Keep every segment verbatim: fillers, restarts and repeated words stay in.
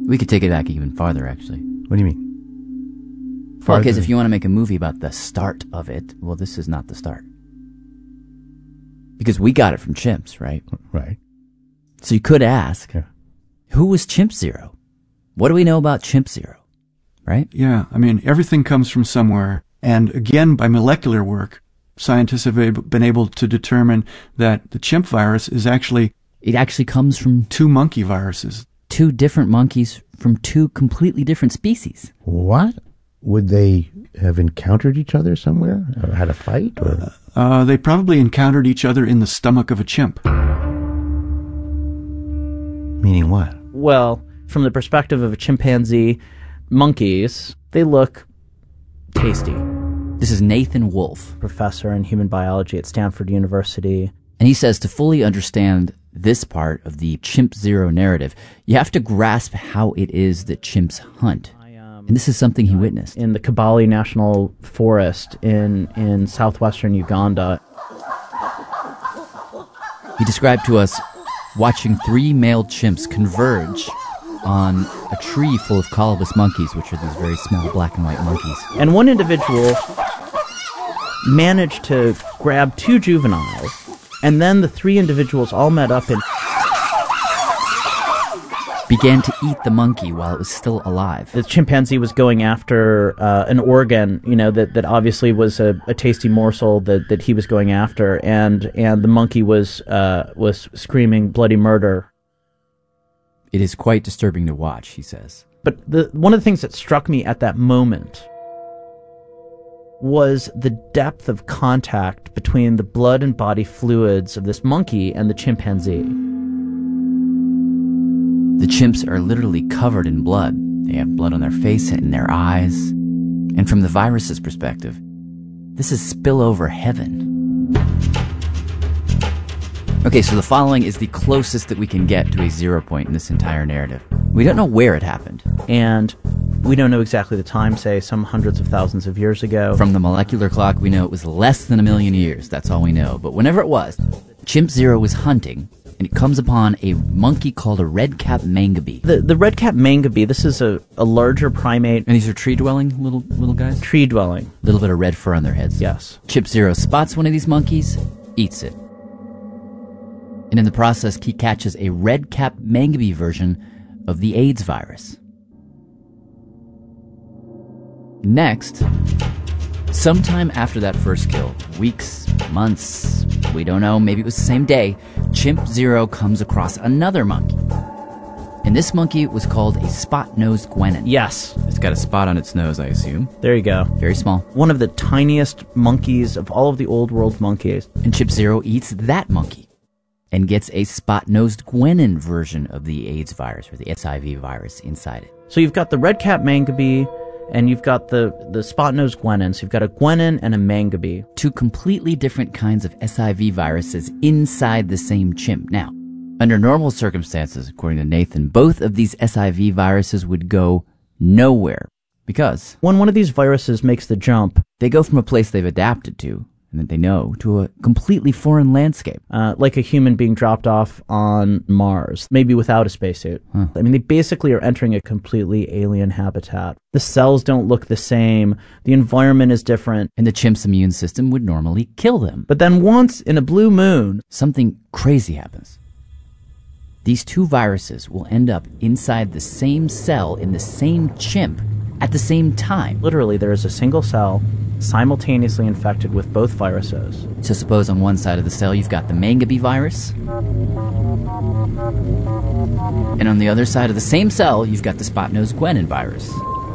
We could take it back even farther, actually. What do you mean? Well, because if you want to make a movie about the start of it, well, this is not the start. Because we got it from chimps, right? Right. So you could ask, yeah. who was Chimp Zero? What do we know about Chimp Zero? Right? Yeah, I mean, everything comes from somewhere. And again, by molecular work, scientists have been able to determine that the chimp virus is actually... It actually comes from... Two monkey viruses. Two different monkeys from two completely different species. What? Would they have encountered each other somewhere? Or had a fight? Or? Uh, they probably encountered each other in the stomach of a chimp. Meaning what? Well, from the perspective of a chimpanzee, monkeys, they look tasty. This is Nathan Wolfe, professor in human biology at Stanford University. And he says to fully understand this part of the Chimp Zero narrative, you have to grasp how it is that chimps hunt. And this is something he witnessed. In the Kibale National Forest in, in southwestern Uganda. He described to us watching three male chimps converge on a tree full of colobus monkeys, which are these very small black and white monkeys. And one individual managed to grab two juveniles, and then the three individuals all met up and began to eat the monkey while it was still alive. The chimpanzee was going after uh, an organ, you know, that, that obviously was a, a tasty morsel that, that he was going after, and and the monkey was uh, was screaming bloody murder. It is quite disturbing to watch, he says. But the one of the things that struck me at that moment was the depth of contact between the blood and body fluids of this monkey and the chimpanzee. The chimps are literally covered in blood. They have blood on their face and in their eyes. And from the virus's perspective, this is spillover heaven. Okay, so the following is the closest that we can get to a zero point in this entire narrative. We don't know where it happened. And we don't know exactly the time, say some hundreds of thousands of years ago. From the molecular clock, we know it was less than a million years. That's all we know. But whenever it was, Chimp Zero was hunting, and it comes upon a monkey called a red-capped mangabe. The the red-capped mangabe, this is a, a larger primate. And these are tree-dwelling little little guys? Tree-dwelling. A little bit of red fur on their heads. Yes. Chimp Zero spots one of these monkeys, eats it. And in the process, he catches a red-capped mangabe version of the AIDS virus. Next, sometime after that first kill, weeks, months, we don't know, maybe it was the same day, Chimp Zero comes across another monkey. And this monkey was called a spot-nosed guenon. Yes. It's got a spot on its nose, I assume. There you go. Very small. One of the tiniest monkeys of all of the old world monkeys. And Chimp Zero eats that monkey and gets a spot-nosed guenon version of the AIDS virus, or the S I V virus, inside it. So you've got the red-capped mangabe, and you've got the, the spot-nosed guenon. So you've got a guenon and a mangabe. Two completely different kinds of S I V viruses inside the same chimp. Now, under normal circumstances, according to Nathan, both of these S I V viruses would go nowhere. Because when one of these viruses makes the jump, they go from a place they've adapted to, and that they know, to a completely foreign landscape. Uh, like a human being dropped off on Mars, maybe without a spacesuit. Huh. I mean, they basically are entering a completely alien habitat. The cells don't look the same. The environment is different. And the chimp's immune system would normally kill them. But then once in a blue moon, something crazy happens. These two viruses will end up inside the same cell in the same chimp at the same time. Literally, there is a single cell simultaneously infected with both viruses. So suppose on one side of the cell you've got the mangabe virus, and on the other side of the same cell you've got the spot-nosed guenon virus.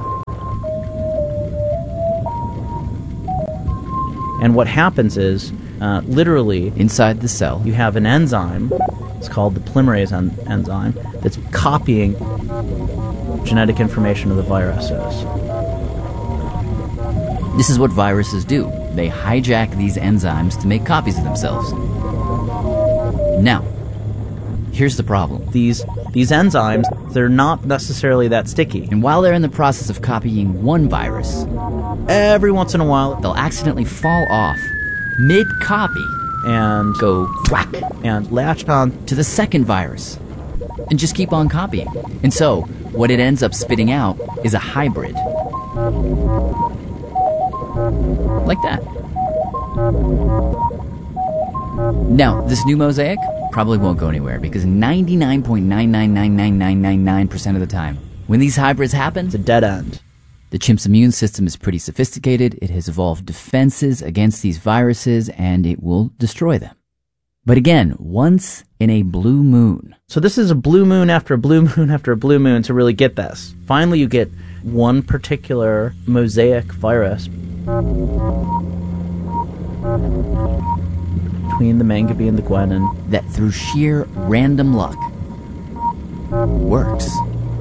And what happens is, uh, literally, inside the cell, you have an enzyme. It's called the polymerase en- enzyme that's copying genetic information of the viruses. This is what viruses do. They hijack these enzymes to make copies of themselves. Now, here's the problem. These these enzymes, they're not necessarily that sticky. And while they're in the process of copying one virus, every once in a while, they'll accidentally fall off mid-copy and go whack and latch on to the second virus. and just keep on copying. And so, what it ends up spitting out is a hybrid. Like that. Now, this new mosaic probably won't go anywhere because ninety-nine point nine nine nine nine nine nine nine percent of the time, when these hybrids happen, It's a dead end. the chimp's immune system is pretty sophisticated. It has evolved defenses against these viruses, and it will destroy them. But again, once in a blue moon. So this is a blue moon after a blue moon after a blue moon to really get this. Finally, you get one particular mosaic virus between the Mangabe and the Guanin that through sheer random luck works.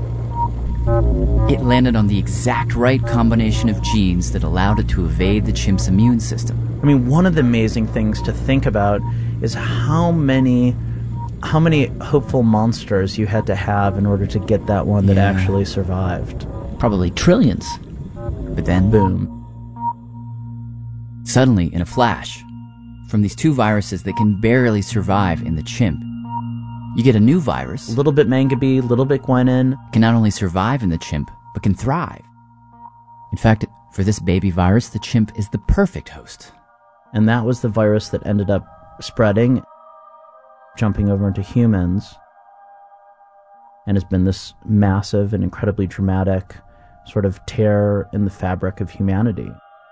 It landed on the exact right combination of genes that allowed it to evade the chimp's immune system. I mean, one of the amazing things to think about is how many how many hopeful monsters you had to have in order to get that one that Yeah. actually survived. Probably trillions. But then, Boom. suddenly, in a flash, from these two viruses that can barely survive in the chimp, you get a new virus. A little bit Mangabe, a little bit Guanin. Can not only survive in the chimp, but can thrive. In fact, for this baby virus, the chimp is the perfect host. And that was the virus that ended up spreading, jumping over into humans, and has been this massive and incredibly dramatic sort of tear in the fabric of humanity.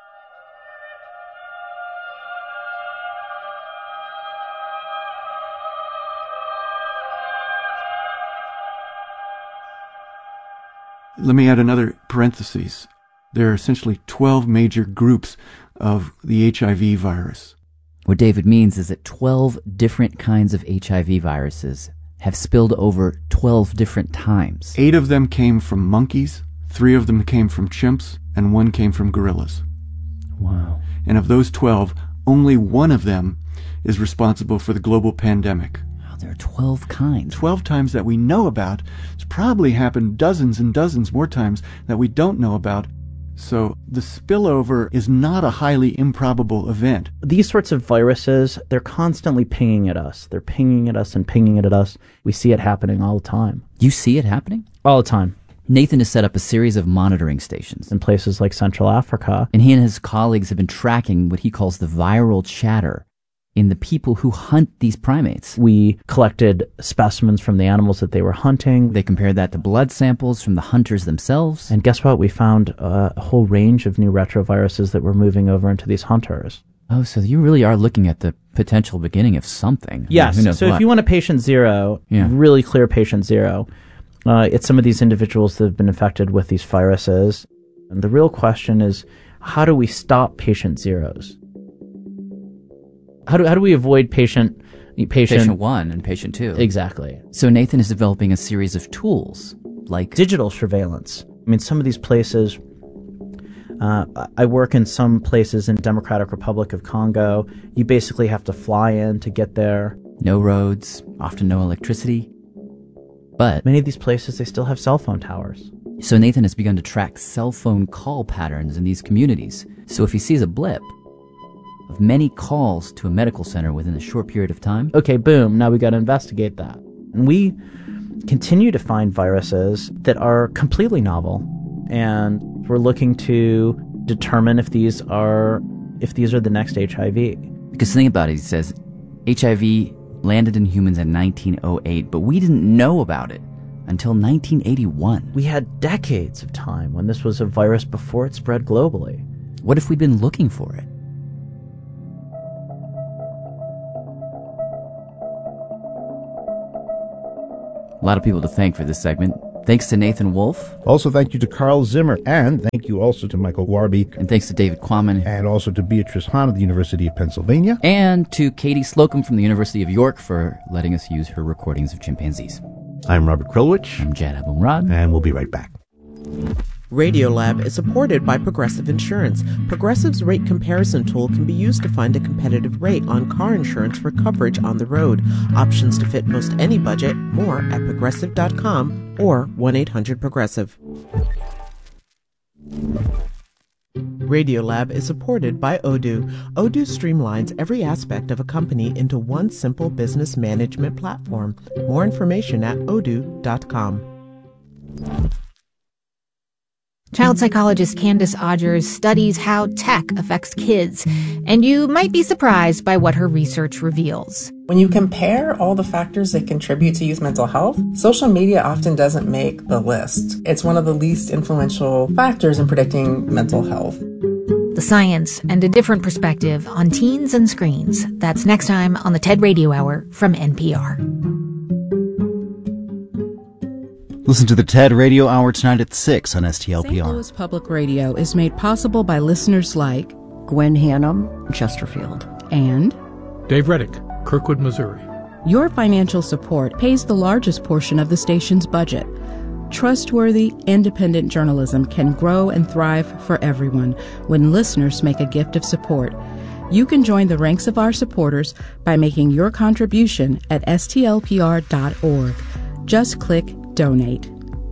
Let me add another parenthesis. There are essentially twelve major groups of the H I V virus. What David means is that twelve different kinds of H I V viruses have spilled over twelve different times. Eight of them came from monkeys, three of them came from chimps, and one came from gorillas. Wow. And of those twelve, only one of them is responsible for the global pandemic. Wow, there are twelve kinds. twelve times that we know about. It's probably happened dozens and dozens more times that we don't know about. So the spillover is not a highly improbable event. These sorts of viruses, they're constantly pinging at us. They're pinging at us and pinging it at us. We see it happening all the time. You see it happening? All the time. Nathan has set up a series of monitoring stations. In places like Central Africa. And he and his colleagues have been tracking what he calls the viral chatter in the people who hunt these primates. We collected specimens from the animals that they were hunting. They compared that to blood samples from the hunters themselves. And guess what? We found uh, a whole range of new retroviruses that were moving over into these hunters. Oh, so you really are looking at the potential beginning of something. I mean, Yes. who knows So what? if you want a patient zero, Yeah. really clear patient zero, uh, it's some of these individuals that have been infected with these viruses. And the real question is, how do we stop patient zeros? How do how do we avoid patient patient, patient one and patient two. Exactly. So Nathan is developing a series of tools like Digital surveillance. I mean, some of these places. Uh, I work in some places in Democratic Republic of Congo. You basically have to fly in to get there. no roads, often no electricity. But Many of these places, they still have cell phone towers. so Nathan has begun to track cell phone call patterns in these communities. So if he sees a blip of many calls to a medical center within a short period of time, Okay, boom, now we got to investigate that. And we continue to find viruses that are completely novel, and we're looking to determine if these are if these are the next H I V. because think about it, he says H I V landed in humans in nineteen oh eight, but we didn't know about it until nineteen eighty-one. We had decades of time when this was a virus before it spread globally. What if we'd been looking for it? A lot of people to thank for this segment. Thanks to Nathan Wolf, Also, thank you to Carl Zimmer, and thank you also to Michael Warby, and thanks to David Quammen, and also to Beatrice Hahn of the University of Pennsylvania. and to Katie Slocum from the University of York for letting us use her recordings of chimpanzees. I'm Robert Krulwich, I'm Jad Abumrad. and we'll be right back. Radiolab is supported by Progressive Insurance. Progressive's rate comparison tool can be used to find a competitive rate on car insurance for coverage on the road. Options to fit most any budget. More at progressive dot com or one eight hundred progressive. Radiolab is supported by Odoo. Odoo streamlines every aspect of a company into one simple business management platform. More information at odoo dot com. Child psychologist Candace Odgers studies how tech affects kids, and you might be surprised by what her research reveals. When you compare all the factors that contribute to youth mental health, social media often doesn't make the list. It's one of the least influential factors in predicting mental health. The science and a different perspective on teens and screens. That's next time on the TED Radio Hour from N P R. Listen to the TED Radio Hour tonight at six on S T L P R. Saint Louis Public Radio is made possible by listeners like Gwen Hannum, Chesterfield, and Dave Reddick, Kirkwood, Missouri. Your financial support pays the largest portion of the station's budget. Trustworthy, independent journalism can grow and thrive for everyone when listeners make a gift of support. You can join the ranks of our supporters by making your contribution at S T L P R dot org. Just click Donate.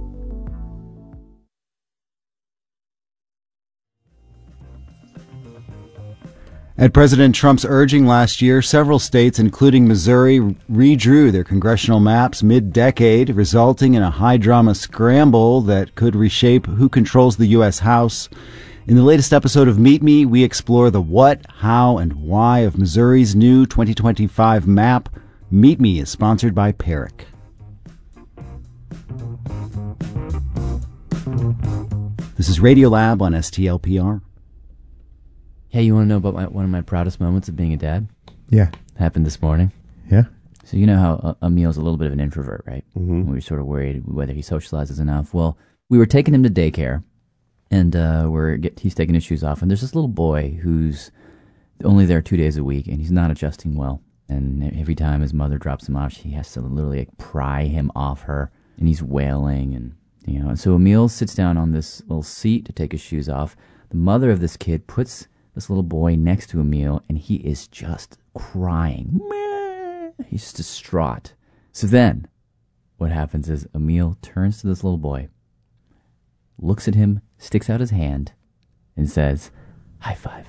At President Trump's urging last year, several states, including Missouri, redrew their congressional maps mid-decade, resulting in a high-drama scramble that could reshape who controls the U S House. In the latest episode of Meet Me, we explore the what, how, and why of Missouri's new twenty twenty-five map. Meet Me is sponsored by Peric. This is Radiolab on S T L P R. Hey, you want to know about my, one of my proudest moments of being a dad? Yeah. Happened this morning. Yeah. So you know how uh, Emil's a little bit of an introvert, right? Mm-hmm. We were sort of worried whether he socializes enough. Well, we were taking him to daycare, and uh, we're get, he's taking his shoes off, and there's this little boy who's only there two days a week, and he's not adjusting well. And every time his mother drops him off, she has to literally like, pry him off her, and he's wailing, and you know. So Emil sits down on this little seat to take his shoes off. The mother of this kid puts this little boy next to Emil, and he is just crying. He's just distraught. So then, what happens is Emil turns to this little boy, looks at him, sticks out his hand, and says, "High five."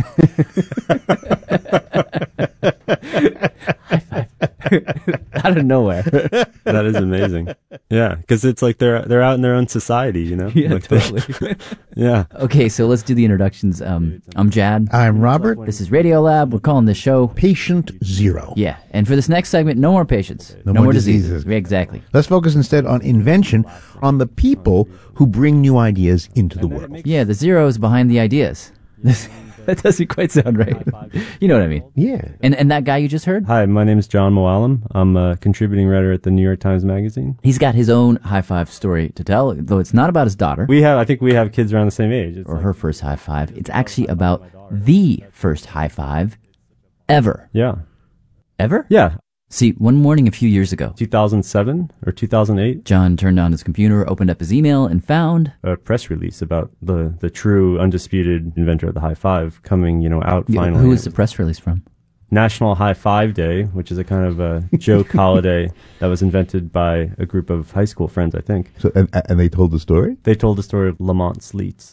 High five. Out of nowhere. That is amazing. Yeah, because it's like they're they're out in their own society, you know? Yeah, like totally. Yeah. Okay, so let's do the introductions. Um, I'm Jad. I'm Robert. This is Radiolab. We're calling this show Patient Zero. Yeah, and for this next segment, no more patients. No, no more more diseases. diseases. Exactly. Let's focus instead on invention, on the people who bring new ideas into the world. Yeah, the zero is behind the ideas. That doesn't quite sound right. You know what I mean? Yeah. And and that guy you just heard? Hi, my name is John Moallem. I'm a contributing writer at the New York Times Magazine. He's got his own high five story to tell, though it's not about his daughter. We have, I think we have kids around the same age. It's or like, her first high five. It's actually about the first high five ever. Yeah. Ever? Yeah. See, one morning a few years ago, two thousand seven or two thousand eight, John turned on his computer, opened up his email, and found a press release about the, the true, undisputed inventor of the high five coming, you know, out yeah, finally. Who is the press release from? National High Five Day, which is a kind of a joke holiday that was invented by a group of high school friends, I think. So, and, and they told the story? They told the story of Lamont Sleets,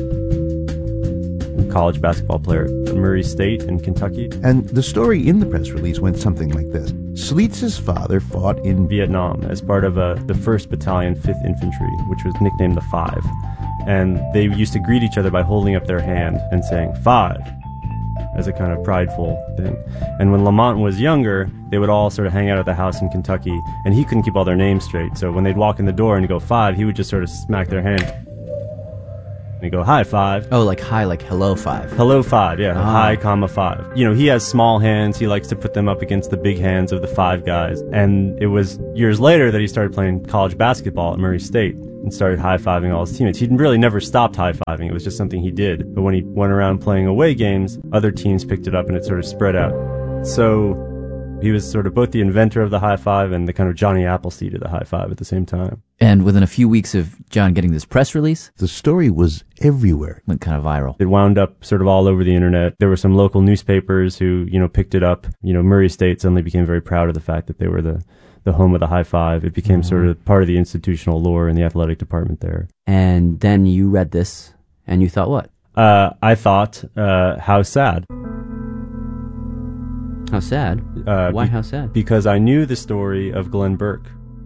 college basketball player at Murray State in Kentucky. And the story in the press release went something like this. Sleets' father fought in Vietnam as part of uh, the first Battalion, fifth Infantry, which was nicknamed the Five. And they used to greet each other by holding up their hand and saying, "Five," as a kind of prideful thing. And when Lamont was younger, they would all sort of hang out at the house in Kentucky, and he couldn't keep all their names straight. So when they'd walk in the door and go, "Five," he would just sort of smack their hand. And he'd go, "Hi, Five." Oh, like hi, like hello, Five. Hello, Five, yeah. Ah. Hi, comma, Five. You know, he has small hands. He likes to put them up against the big hands of the Five guys. And it was years later that he started playing college basketball at Murray State and started high-fiving all his teammates. He really never stopped high-fiving. It was just something he did. But when he went around playing away games, other teams picked it up and it sort of spread out. So he was sort of both the inventor of the high five and the kind of Johnny Appleseed of the high five at the same time. And within a few weeks of John getting this press release, the story was everywhere. Went kind of viral. It wound up sort of all over the internet. There were some local newspapers who, you know, picked it up. You know, Murray State suddenly became very proud of the fact that they were the the home of the high five. It became mm-hmm. sort of part of the institutional lore in the athletic department there. And then you read this and you thought what? Uh, I thought, uh, how sad. How sad? Uh, Why be- how sad? Because I knew the story of Glenn Burke.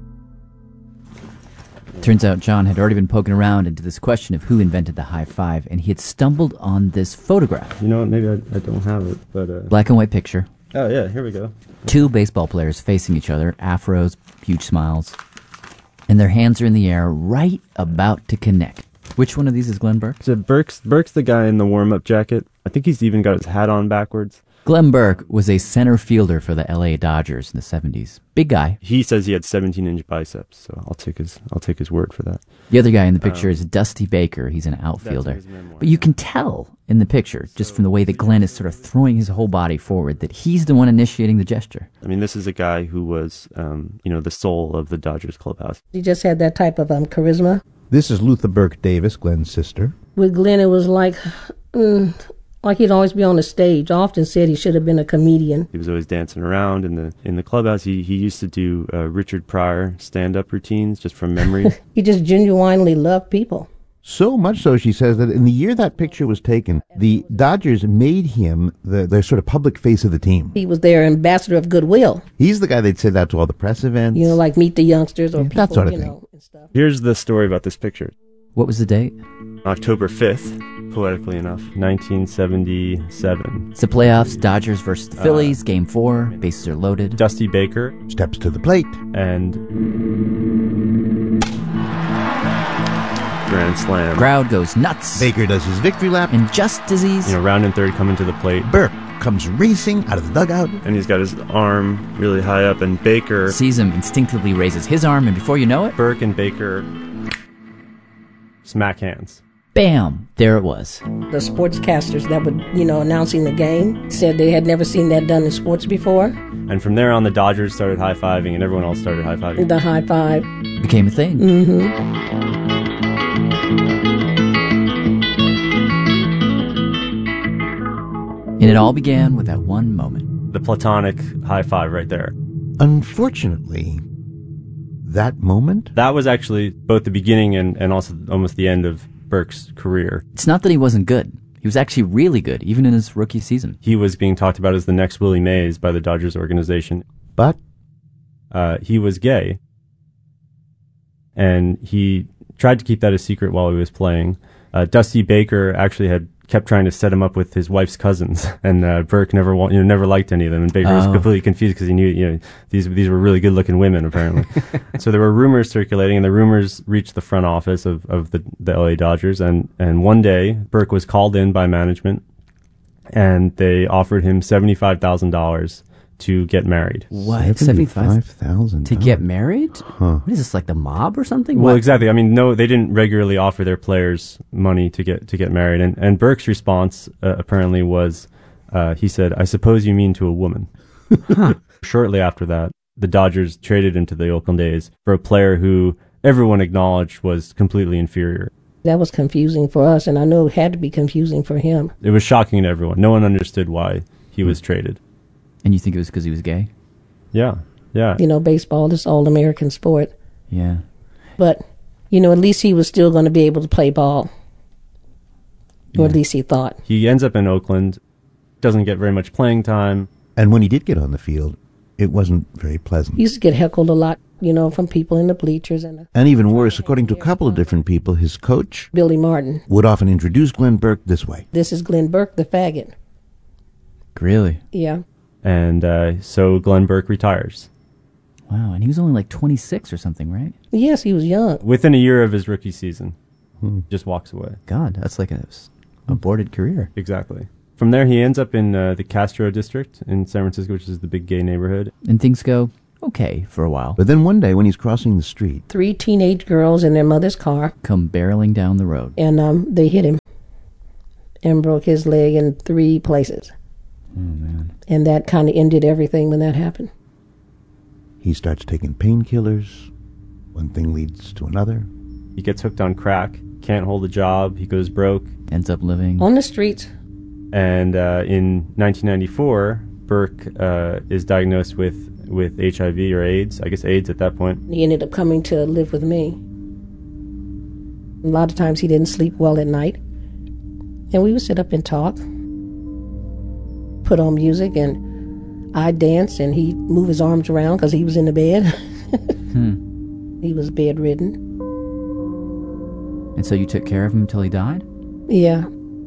Turns out John had already been poking around into this question of who invented the high five, and he had stumbled on this photograph. You know what? Maybe I, I don't have it, but uh... black and white picture. Oh yeah, here we go. Two baseball players facing each other, afros, huge smiles, and their hands are in the air, right about to connect. Which one of these is Glenn Burke? So Burke's Burke's the guy in the warm-up jacket. I think he's even got his hat on backwards. Glenn Burke was a center fielder for the L A Dodgers in the seventies. Big guy. He says he had seventeen-inch biceps, so I'll take his I'll take his word for that. The other guy in the picture Um, is Dusty Baker. He's an outfielder. his memoir. But you can tell in the picture, just from the way that Glenn is sort of throwing his whole body forward, that he's the one initiating the gesture. I mean, this is a guy who was, um, you know, the soul of the Dodgers clubhouse. He just had that type of um, charisma. This is Luther Burke Davis, Glenn's sister. With Glenn, it was like, mm, like he'd always be on the stage. I often said he should have been a comedian. He was always dancing around in the in the clubhouse. He he used to do uh, Richard Pryor stand-up routines just from memory. He just genuinely loved people. So much so, she says, that in the year that picture was taken, the Dodgers made him the, the sort of public face of the team. He was their ambassador of goodwill. He's the guy they'd send out to all the press events. You know, like Meet the Youngsters or Yeah, people, that sort of you thing. know, and stuff. Here's the story about this picture. What was the date? October fifth, poetically enough, nineteen seventy-seven. It's the playoffs, Dodgers versus the Phillies, game four, bases are loaded. Dusty Baker steps to the plate. And grand slam. Crowd goes nuts. Baker does his victory lap. And just as he's, You know, round and third coming to the plate. Burke comes racing out of the dugout. And he's got his arm really high up, and Baker sees him, instinctively raises his arm, and before you know it, Burke and Baker smack hands. Bam! There it was. The sportscasters that were, you know, announcing the game said they had never seen that done in sports before. And from there on, the Dodgers started high-fiving, and everyone else started high-fiving. The high five became a thing. Mm-hmm. And it all began with that one moment. The platonic high five right there. Unfortunately, that moment? That was actually both the beginning and, and also almost the end of Burke's career. It's not that he wasn't good. He was actually really good, even in his rookie season. He was being talked about as the next Willie Mays by the Dodgers organization. But? Uh, he was gay. And he tried to keep that a secret while he was playing. Uh, Dusty Baker actually had kept trying to set him up with his wife's cousins, and uh, Burke never wa- you know never liked any of them, and Baker Oh. was completely confused because he knew you know these these were really good looking women apparently. So there were rumors circulating, and the rumors reached the front office of, of the, the L A Dodgers, and and one day Burke was called in by management, and they offered him seventy five thousand dollars to get married. What? seventy-five thousand To get married? Huh. What is this, like the mob or something? Well, What? exactly. I mean, no, they didn't regularly offer their players money to get to get married. And and Burke's response uh, apparently was, uh, he said, "I suppose you mean to a woman." Shortly after that, the Dodgers traded him to the Oakland A's for a player who everyone acknowledged was completely inferior. That was confusing for us, and I know it had to be confusing for him. It was shocking to everyone. No one understood why he was traded. And you think it was because he was gay? Yeah, yeah. You know, baseball is all American sport. Yeah. But, you know, at least he was still going to be able to play ball. Or at least he thought. He ends up in Oakland, doesn't get very much playing time. And when he did get on the field, it wasn't very pleasant. He used to get heckled a lot, you know, from people in the bleachers. And And even worse, according to a couple of different people, his coach, Billy Martin. would often introduce Glenn Burke this way. This is Glenn Burke, the faggot. Really? Yeah. And uh, so Glenn Burke retires. Wow, and he was only like twenty-six or something, right? Yes, he was young. Within a year of his rookie season, just walks away. God, that's like an aborted career. Exactly. From there, he ends up in uh, the Castro district in San Francisco, which is the big gay neighborhood. And things go okay for a while. But then one day when he's crossing the street, Three teenage girls in their mother's car, come barreling down the road. and um, they hit him and broke his leg in three places. Oh, man. And that kind of ended everything when that happened. he starts taking painkillers. One thing leads to another. He gets hooked on crack, can't hold a job, he goes broke. Ends up living on the streets. And uh, in nineteen ninety-four, Burke uh, is diagnosed with, with H I V or AIDS. I guess AIDS at that point. He ended up coming to live with me. A lot of times he didn't sleep well at night. And we would sit up and talk, put on music, and I'd dance, and he'd move his arms around because he was in the bed. hmm. He was bedridden. And so you took care of him until he died? Yeah.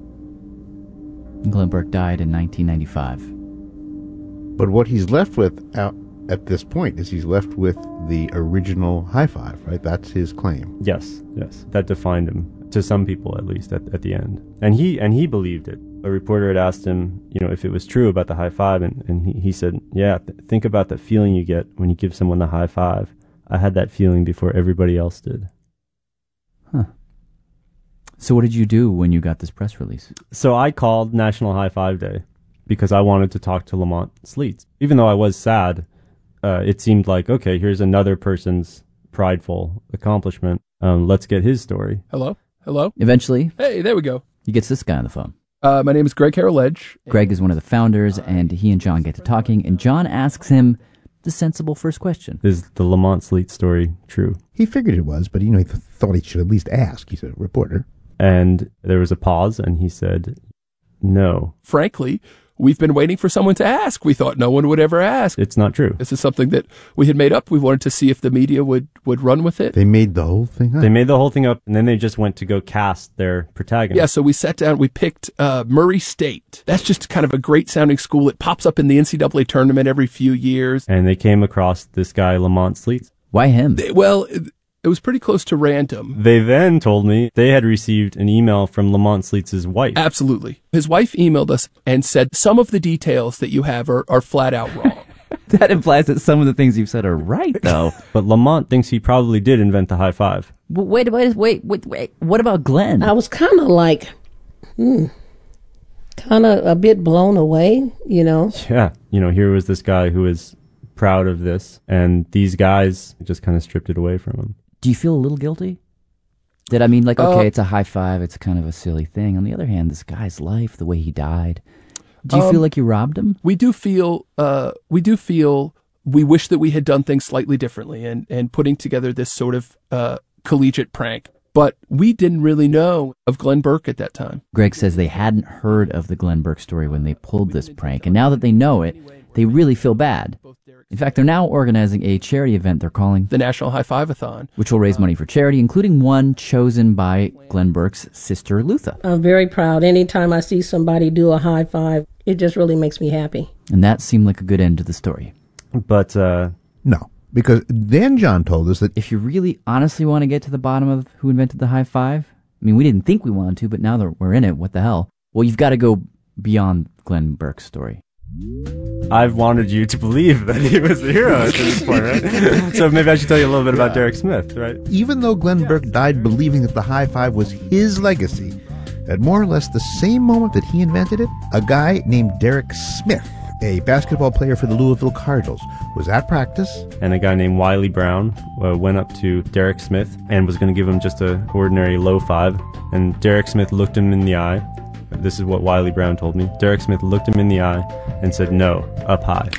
Glenn Burke died in nineteen ninety-five. But what he's left with out at this point is he's left with the original high five, right? That's his claim. Yes, yes. That defined him, to some people at least, at, at the end. And he and he believed it. A reporter had asked him, you know, if it was true about the high five, and, and he, he said, yeah, th- think about the feeling you get when you give someone the high five. I had that feeling before everybody else did. Huh. So what did you do when you got this press release? So I called National High Five Day because I wanted to talk to Lamont Sleets. Even though I was sad, uh, it seemed like, okay, here's another person's prideful accomplishment. Um, let's get his story. Hello? Hello? Eventually, Hey, there we go. he gets this guy on the phone. Uh, my name is Greg Harrell Edge. Greg is one of the founders, and he and John get to talking, and John asks him the sensible first question. Is the Lamont Sleets story true? He figured it was, but you know, he th- thought he should at least ask. He's a reporter. And there was a pause, and he said, no. Frankly, we've been waiting for someone to ask. We thought no one would ever ask. It's not true. This is something that we had made up. We wanted to see if the media would, would run with it. They made the whole thing up. They made the whole thing up, and then they just went to go cast their protagonist. Yeah, so we sat down, we picked uh, Murray State. That's just kind of a great sounding school. It pops up in the N C double A tournament every few years. And they came across this guy, Lamont Sleets. Why him? They, well, it, it was pretty close to random. They then told me they had received an email from Lamont Sleets' wife. Absolutely. His wife emailed us and said, some of the details that you have are, are flat out wrong. That implies that some of the things you've said are right, though. But Lamont thinks he probably did invent the high five. But wait, wait, wait, wait, wait. What about Glenn? I was kind of like, hmm, kind of a bit blown away, you know. Yeah. You know, here was this guy who was proud of this, and these guys just kind of stripped it away from him. Do you feel a little guilty? Did I mean, like, okay, Uh, it's a high five, it's kind of a silly thing. On the other hand, this guy's life, the way he died. Do you Um, feel like you robbed him? We do feel, uh, we do feel we wish that we had done things slightly differently and, and putting together this sort of uh, collegiate prank. But we didn't really know of Glenn Burke at that time. Greg says they hadn't heard of the Glenn Burke story when they pulled this prank, and now that they know it, they really feel bad. In fact, they're now organizing a charity event they're calling The National High Five-a-thon, which will raise money for charity, including one chosen by Glenn Burke's sister, Lutha. I'm very proud. Anytime I see somebody do a high five, it just really makes me happy. And that seemed like a good end to the story. But, uh... No, because then John told us that if you really honestly want to get to the bottom of who invented the high five, I mean, we didn't think we wanted to, but now that we're in it, what the hell? Well, you've got to go beyond Glenn Burke's story. I've wanted you to believe that he was the hero at this point, right? So maybe I should tell you a little bit about Derek Smith, right? even though Glenn Burke died believing that the high five was his legacy, at more or less the same moment that he invented it, a guy named Derek Smith, a basketball player for the Louisville Cardinals, was at practice. And a guy named Wiley Brown uh, went up to Derek Smith and was going to give him just an ordinary low five. And Derek Smith looked him in the eye. This is what Wiley Brown told me. Derek Smith looked him in the eye and said, no, up high.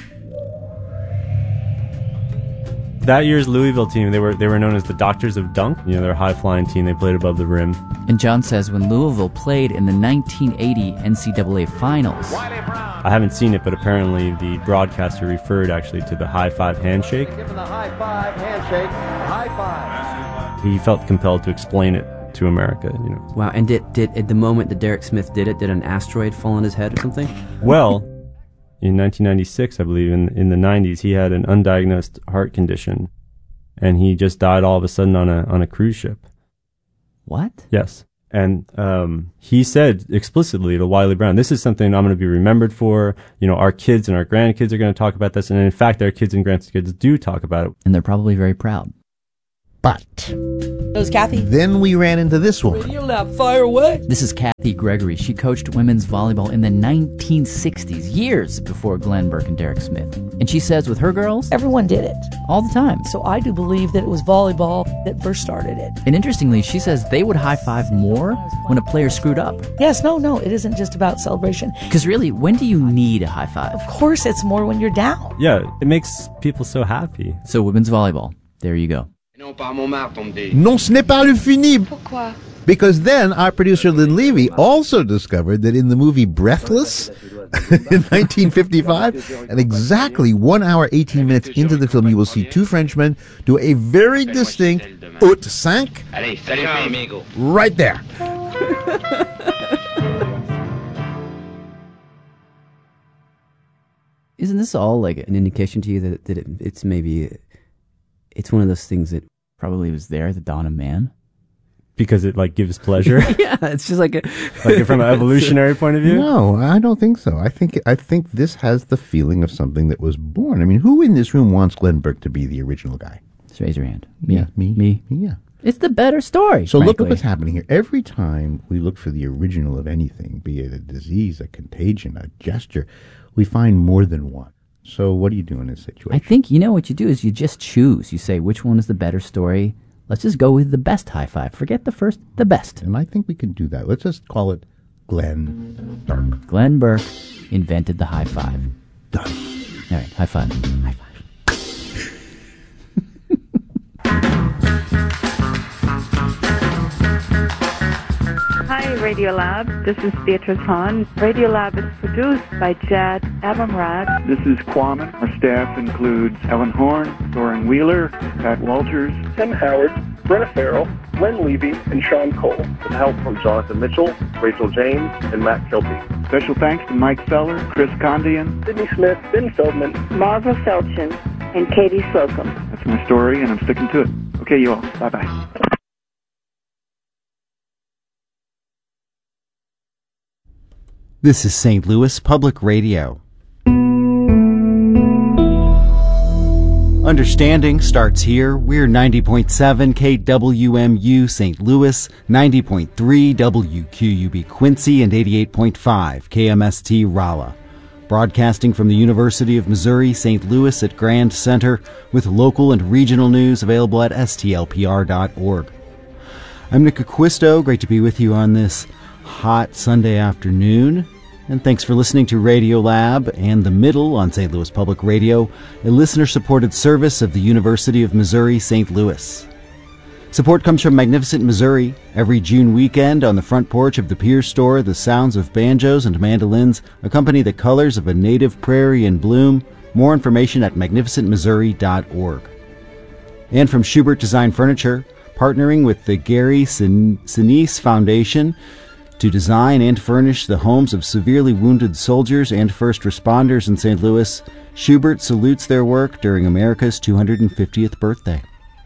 That year's Louisville team, they were they were known as the Doctors of Dunk. You know, they're a high-flying team. They played above the rim. And John says when Louisville played in the nineteen eighty N C double A finals, I haven't seen it, but apparently the broadcaster referred actually to the high five handshake. Give him the high five handshake. High five. He felt compelled to explain it to America, you know. Wow, and did, did at the moment that Derek Smith did it, did an asteroid fall on his head or something? Well, in nineteen ninety-six, I believe, in in the nineties, he had an undiagnosed heart condition, and he just died all of a sudden on a on a cruise ship. What? Yes. And um, he said explicitly to Wiley Brown, this is something I'm going to be remembered for. You know, our kids and our grandkids are going to talk about this. And in fact, our kids and grandkids do talk about it. And they're probably very proud. But It was Kathy. then we ran into this woman. Radio Lab, fire away. This is Kathy Gregory. She coached women's volleyball in the nineteen sixties, years before Glenn Burke and Derek Smith. And she says with her girls, Everyone did it. all the time. So I do believe that it was volleyball that first started it. And interestingly, she says they would high-five more when a player screwed up. Yes, no, no, it isn't just about celebration. Because really, when do you need a high-five? Of course, it's more when you're down. Yeah, it makes people so happy. So women's volleyball, there you go. Non, ce n'est pas le fini. Pourquoi? Because then our producer Lynn Levy also discovered that in the movie Breathless in nineteen fifty-five, and exactly one hour, eighteen minutes into the film, you will see two Frenchmen do a very distinct haute cinq right there. Isn't this all like an indication to you that, that it, it's maybe, it's one of those things that probably was there at the dawn of man? Because it like gives pleasure. Yeah, it's just like a like from an evolutionary point of view. No, I don't think so. I think I think this has the feeling of something that was born. I mean, who in this room wants Glenn Burke to be the original guy? Just raise your hand. Me. Yeah, me. Me. Yeah. It's the better story. So frankly. look at what's happening here. Every time we look for the original of anything, be it a disease, a contagion, a gesture, we find more than one. So what do you do in this situation? I think, you know, what you do is you just choose. You say, which one is the better story? Let's just go with the best high five. Forget the first, the best. And I think we can do that. Let's just call it Glenn Burke. Glenn Burke invented the high five. Done. All right, high five. High five. Hi, Radiolab. This is Beatrice Hahn. Radiolab is produced by Jad Abumrad. This is Quammen. Our staff includes Ellen Horn, Doran Wheeler, Pat Walters, Tim Howard, Brenna Farrell, Len Levy, and Sean Cole. With help from Jonathan Mitchell, Rachel James, and Matt Kilby. Special thanks to Mike Feller, Chris Condian, Sydney Smith, Ben Feldman, Marva Felchin, and Katie Slocum. That's my story, and I'm sticking to it. Okay, you all. Bye-bye. This is Saint Louis Public Radio. Understanding starts here. We're ninety point seven K W M U Saint Louis, ninety point three W Q U B Quincy, and eighty-eight point five K M S T Rolla. Broadcasting from the University of Missouri, Saint Louis at Grand Center, with local and regional news available at S T L P R dot org. I'm Nick Acquisto. Great to be with you on this hot Sunday afternoon. And thanks for listening to Radiolab and The Middle on Saint Louis Public Radio, a listener-supported service of the University of Missouri, Saint Louis. Support comes from Magnificent Missouri. Every June weekend on the front porch of the Pier Store, the sounds of banjos and mandolins accompany the colors of a native prairie in bloom. More information at magnificent missouri dot org. And from Schubert Design Furniture, partnering with the Gary Sinise Foundation to design and furnish the homes of severely wounded soldiers and first responders in Saint Louis, Schubert salutes their work during America's two hundred fiftieth birthday.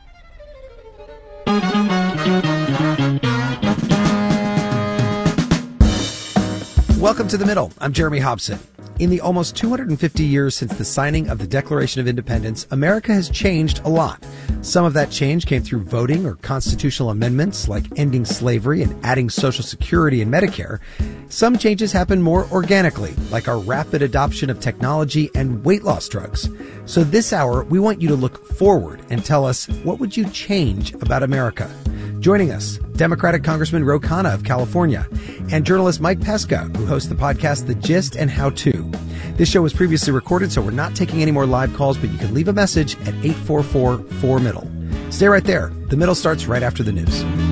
Welcome to The Middle. I'm Jeremy Hobson. In the almost two hundred fifty years since the signing of the Declaration of Independence, America has changed a lot. Some of that change came through voting or constitutional amendments like ending slavery and adding Social Security and Medicare. Some changes happened more organically, like our rapid adoption of technology and weight loss drugs. So this hour, we want you to look forward and tell us, what would you change about America? Joining us, Democratic Congressman Ro Khanna of California, and journalist Mike Pesca, who hosts the podcast The Gist and How To. This show was previously recorded, so we're not taking any more live calls, but you can leave a message at eight four four, four middle. Stay right there. The Middle starts right after the news.